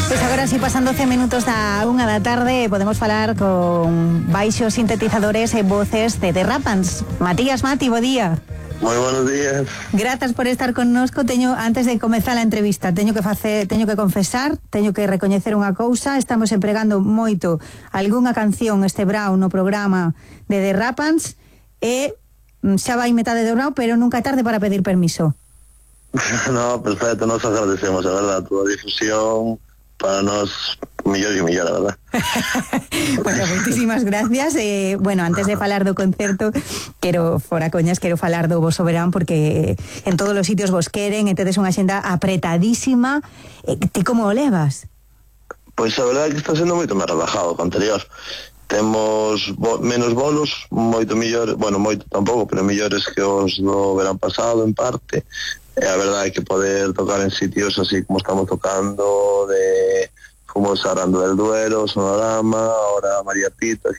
Pois agora si pasan 12 minutos da 1 da tarde podemos falar con baixos sintetizadores e voces de The Rapans. Matías, Mati, bo día. Moi buenos días. Grazas por estar connosco. Antes de comezar a entrevista, teño que confesar, teño que recoñecer unha cousa. Estamos empregando moito algunha canción este brao no programa de The Rapans e xa vai metade do brao, pero nunca é tarde para pedir permiso. No, perfecto, nos agradecemos, a verdad, a túa difusión para nós millor e millor, a verdad. Bueno, muchísimas gracias. Bueno, antes de falar do concerto, quero falar do voso verán, porque en todos os sitios vos queren, e tedes unha xenda apretadísima. Ti como o levas? Pois a verdade é que está sendo moito máis relajado que anterior. Temos menos bolos, moito millor, bueno, moito tampouco, pero millores que os do verán pasado, en parte. E a verdade é que poder tocar en sitios así como estamos tocando, como Sarando del Duero, Sonorama, ahora María Pita,